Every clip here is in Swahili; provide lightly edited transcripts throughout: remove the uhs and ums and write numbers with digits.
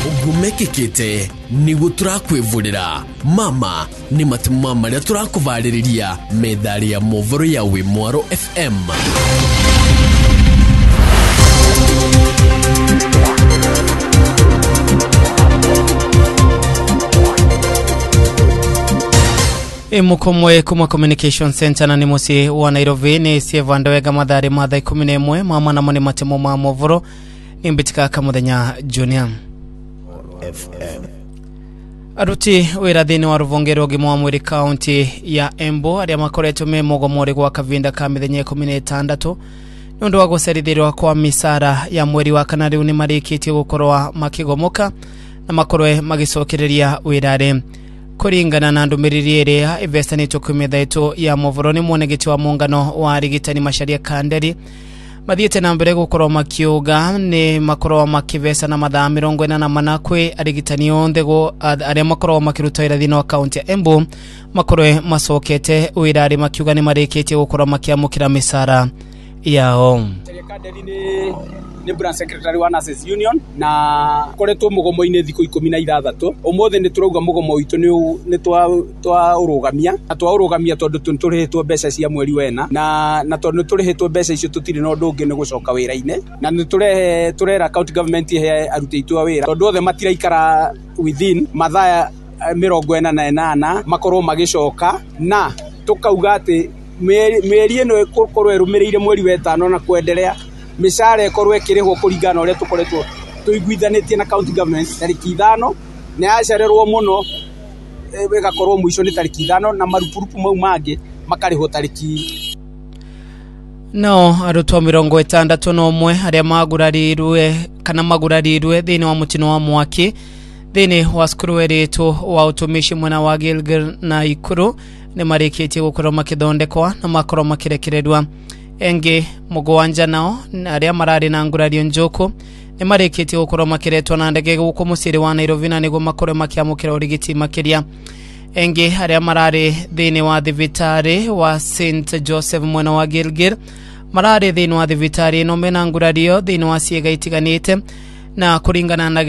ugumekekete nigu turakwivurira mama ni matuma maria turakuvariria medali ya movoro ya Wimwaro FM. Mukomwe kuma Communication Center na nimusi wa Nairobi ni sievandawega madhari madha 11 mama na mone matemo ma movoro nimbitika kamuthenya Junior FM. Aruti wira thini wa Ruvongero gimo mwiri county ya Embu aria makoretwo me mogomori gwa kavinda ka mithenya 16 nundu wa gucerithirwa kwa misara ya mweri wa kana riu ni marikitie gukorwa makigomoka na makorwe magicokereria wirare kuringana na ndumiriri iria investanito kumithaito ya movoro ni mwonegeti wa muungano wa rigitani Macharia Kanderi mathiete na mbere gukorwo makiuga ni makorwo makivesa na mathaa 40 kwi arigitani onthe go aria makorwo makiruta ira thini wa county ya Embu makorwe macokete wirari makiuga ni marikitie gukorwo makiamukira misara yao. Ni branch secretary wa Nurses Union na koretwo mugomo-ini thikũ 16 umothe ni turauga mugomo witu ni twa urugamia tondu turihetwo mbeca cia mweri wena na tondu turihetwo mbeca icio tutire no ndungi ni gucoka wira-ini na ni turera county government he aruti itu a wira tondu othe matiraikara within mathaa 48 makorwo magicoka na tukauga ati mieri ino ikorwo irumirire mweri wa 5 na kuendelea mishare korwe kirihwo kuringana ore tukoretwo tuiguithanitie na county government tariki 5 ne acererwo muno begakorwo mwisho ni tariki 5 na marupurupu mau mangi makarihwo tariki no arutwo 61 aria magurarirwe thini wa mutino wa mwaki thini wa skuru weretu wa utumishi mwena wa Gilgil na Ikuru ni marikitie gukorwo makithondekwa na makorwo makirekeredwa enge mugwanja nao aria marari na ngurario njoku ni marikitie gukorwo makiretwa na ndege guko musiri wa Nairobi na nigo makore makiamukira urigiti makiria enge aria marari thini wa thibitari wa St Joseph mwena wa Gilgil marari thini wa thibitari no mena ngurario thini wa ciega itiganite na kuringana na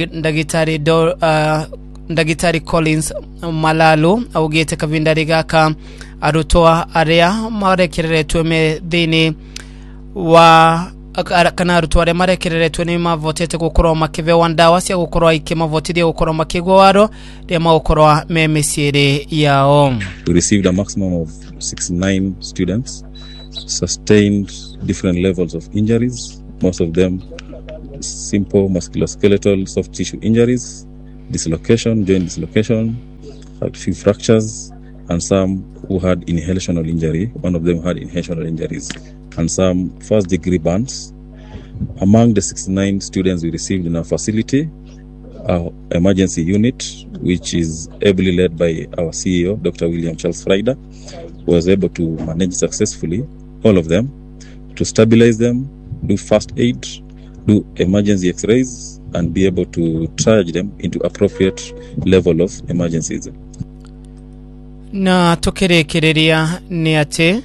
ndagitari Collins Malalu augite kavindari gaka arutwa aria marekereretwe me thini wa kana arutwa aria marekereretwe ni mavotete gukorwo makivewa ndawa cia gukorwo ikimavotithia gukorwo makigwa waro ria magukorwo me misiere yao. We received a maximum of 69 students sustained different levels of injuries, most of them simple musculoskeletal soft tissue injuries, dislocation, joint dislocation, had few fractures, and some who had inhalational injury. One of them had inhalational injuries, and some first degree burns. Among the 69 students we received in our facility, our emergency unit, which is ably led by our CEO, Dr. William Charles Frieda, was able to manage successfully all of them, to stabilize them, do first aid, do emergency x-rays, and be able to triage them into appropriate level of emergencies. Na tukirekereria ni ati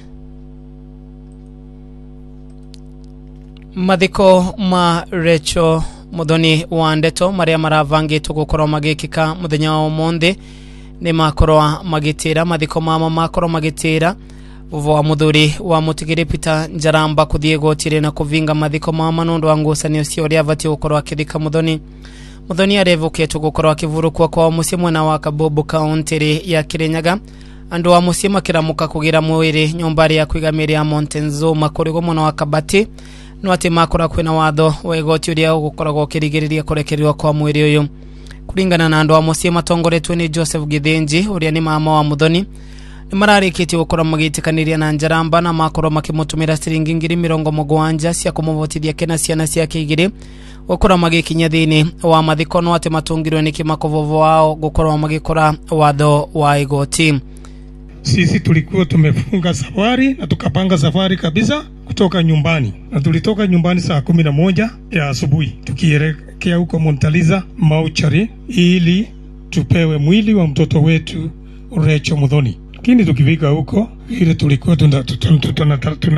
mathiko ma Recho Muthoni wa Ndeto maria maravangitwo gukorwo magikika muthenya wa umuthi ni makorwa magitira mathiko mama makorwa magitira vuvo wa muthuri wa mutigiri Peter Njaramba kuthie gotire na kuvinga mathiko mama nundu wa ngucanio cio ria vati gukorwa akithika Muthoni arevuketwo gukorwa akivurukwa kwa musie mwena wa Kabobo county ya Kirinyaga andu wa musie makiramuka kugira mwiri nyumbari ya kwigamira ya Montenzo makorigo mwena wa Kabati no ati makora kwina watho wegoti uria gukoragwo kirigiriria kurekerirwa kwa mwiri uyu kuringana na andu wa musie matongoretwe ni Joseph Githinji uria ni mama wa Muthoni ni mararikitie gukorwo magitikaniria na Njaramba na makorwo makimutumira ciringi 70,000 cia kumuvotithia kena ciana ciake igiri gukorwo magikinya thini wa mathiko no ati matungirwe ni kimakovovo wao gukorwo magikora watho wa igoti. Sisi tulikuwa tumefunga safari na tukapanga safari kabisa kutoka nyumbani. Na tulitoka nyumbani saa 11 ya asubuhi tukielekea huko Montaliza Mauchari ili tupewe mwili wa mtoto wetu Recho Muthoni. Lakini tukifika huko ile tulikuwa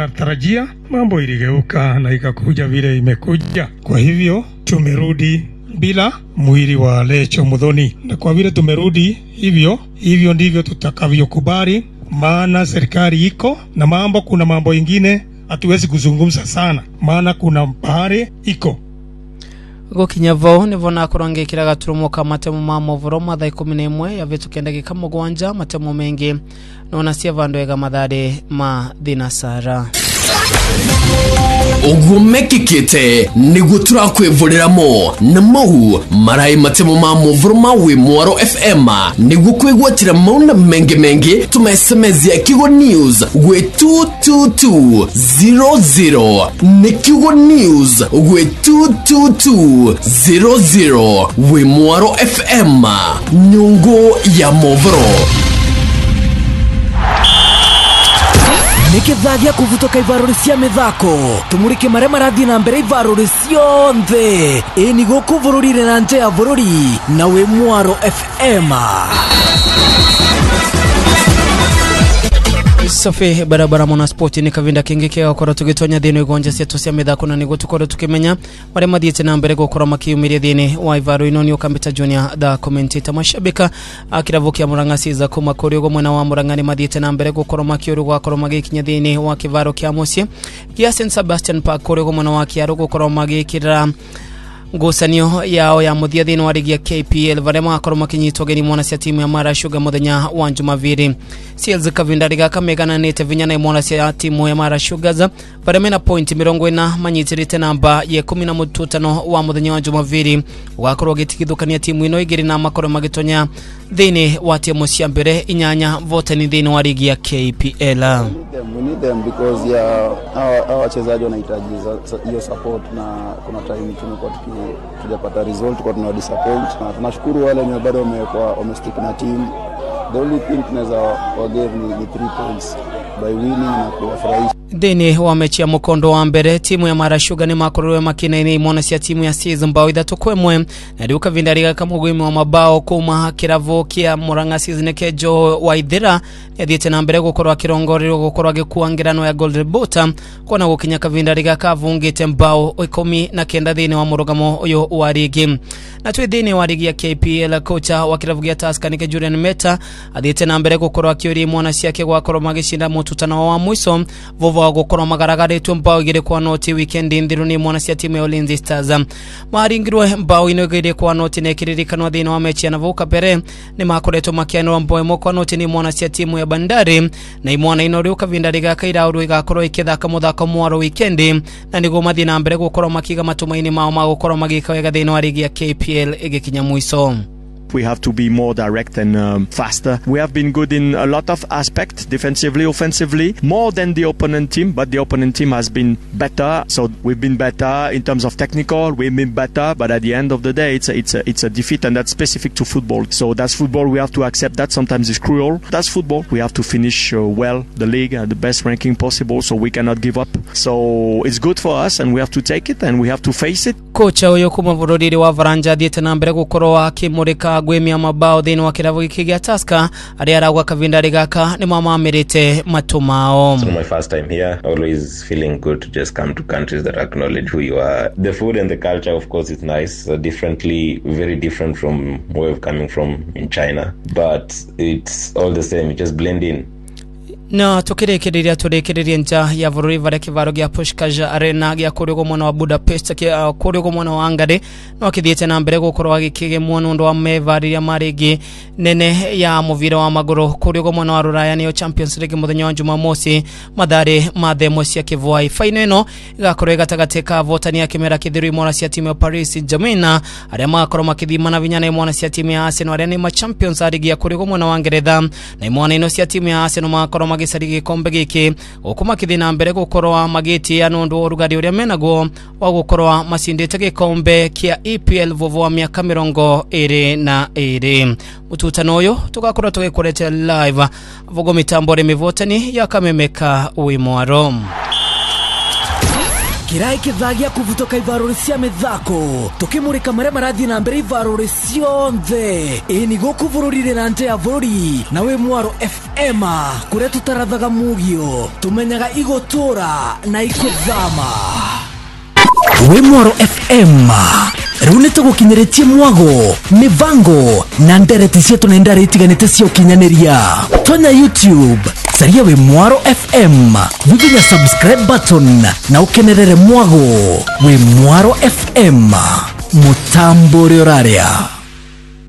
tunatarajia mambo iligeuka na ikakuja vile imekuja. Kwa hivyo tumerudi bila mwili wa Rachel Muthoni. Na kwa vile tumerudi hivyo ndivyo tutakavyokubali, maana serikali iko na kuna mambo ingine hatuwezi kuzungumza sana, maana kuna bahari iko gokinya vao nivo nakurangikira gaturumoka matemo ma movoro mathaa 11 ya vitu kendagika mugwanja matemo mengi nona cia vandu ega mathare ma thinasara ugumekikite niguo turakwivurira na mau marai matemo ma movoro ma Wimwaro FM niguo kwigwatira mauna mengi tumesemezia Kigo News gwe 22200 ni Kigo News gwe 22200 Wimwaro FM nyungu ya movoro Nikithagia kuvutoka ivaruri cia mithako tumurike mare marathi na mbere ivaruri cionthe ni guku vururire na nje ya vururi na Wimwaro FM Sofi barabara mona sport ni kavinda kingike akora tugitonya thini igonja cia cia mithako na nigo tukoro tukimenya mare mathiete na mbere gukora makiumiria thini wa ivaru inoni ukambita junior the commentator mashabika akiravukia Murang'a za kuma kuri ugo mwena wa Murang'a ni mathiete na mbere gukora makiuru gwakora magikinya thini wa kivaro kia musie kia St Sebastian Park kuri ugo mwena wa Kiaru gukora magikira ngucanio yao ya muthia thini wa ligi ya KPL varema akoro makinyitwo geni mwana cia timu ya Mara Sugar muthenya wa Jumaviri Seals kavindari gaka megananite vinyana imona cia timu ya Mara Sugar varema na point 40 manyitirite namba ya 15 wa muthenya wa Jumaviri wakorwo gitikithukania timu ino igiri na makoro magitonya thini wa timu cia mbere inyanya vote ni thini wa ligi ya KPL. We need them because our wachezaji wanahitaji hiyo support na kuna time tumekuwa tukijapata result kwa tuna disappoint na tunashukuru wale wenye bado wamestick na team. The only thing tunaweza wagave ni 3 points by winning na kuwafurahisha. Deni wa mechi ya mukondo wa mbere timu ya Mara Sugar ni makorwe makinaini imona cia timu ya Seas mbao 3-1 na riuka vindariga kama ugwimi wa mabao kuma kiravo kia Murang'a Seas nekejo Waithira yathiete na mbere gukorwa kirongorero gukorwa gikuangirano ya Golden Butter kona gukinya kavindariga kavungite mbao 19 thini wa murugamo uyo wa ligi na twi thini wa ligi ya KPL kocha wa kiravu gia Tusker nike Julian Meta athiete na mbere gukorwa kiuri imona ciake gwakorwa magishinda mututano wa mwiso vovo gukora magaragaritwe mbao igire kwa noti weekend ndhiru ni mwana cia timu ya Ulinzi Stars maringirwe mbao ino igire kwa noti nekiririkano thini wa mechi ya Navuka Pere ni makoretwo makianwa mbao imo kwa noti ni mwana cia timu ya Bandari na imwana ino riuka vindariga kaira uru igakorwo ikithaka muthako mwaro weekend na nigo mathi na mbere gukora makiga matumaini mao magukora magika wega thini wa ligi ya KPL igikinya mwiso. We have to be more direct and faster. We have been good in a lot of aspects, defensively, offensively, more than the opponent team, but the opponent team has been better. So we've been better in terms of technical, we've been better, but at the end of the day, it's a defeat, and that's specific to football. So that's football, we have to accept that. Sometimes it's cruel. That's football. We have to finish well the league at the best ranking possible, so we cannot give up. So it's good for us, and we have to take it, and we have to face it. Kocha uyo kuma vurudiri wa Varanja thiete na mbere gukoroa akimurika gwemia mabao thini wa kiravu giki gia Tusker ari aragwa kavindari gaka ni mamamirite matumao. So my first time here, always feeling good to just come to countries that acknowledge who you are. The food and the culture, of course, is nice, very different from where we're coming from in China, but it's all the same, you just blend in. Na tukirekereria turekereria nja ya vururi vare kivaro gia Pushkash Arena gia kurigo mwana wa Budapest kia kurigo mwana wa Angade no kithiete na mbere gukorwa gikige mwana ndo wa mevariria marigi nene ya muvira wa maguru kurigo mwana wa Ruraya niyo Champions League muthenya wa Jumamosi mathare mathemo cia kivwai final ino igakorwa gatagateka votani ya kimera kithiru mwana cia timu ya Paris Saint-Germain aria makorwa makithimana vinyana mwana cia timu ya Arsenal aria ni ma Champions League ya kurigo mwana wa Ngeretha na mwana ino cia timu ya Arsenal makorwa gisari kombe giki ukuma kithina mbere gukorwa magiti ya nundu rugari uria menago wa gukorwa masindite gikombe kia EPL vovo wa miaka 22 ututano uyo tugakorwa tugikurete live vogo mitambo re mivotani ya Kamemeka Wimwaro. Kirai kithagia kuvutoka ivaruri cia mithako tukimurika mare marathi na mbere ivaruri cionthe ni guku vururire na nje ya vururi na Wimwaro FM kuria tutarathaga mugio tumenyaga igotura na ikithama. Wimwaro FM rune tugukinyeretie mwago mivango na ndereti cia tunenda ritiganite cia ukinyaneria tonya YouTube saria we Mwaro FM vivinya subscribe button na ukenerere mwago we Mwaro FM mutambo rioraria.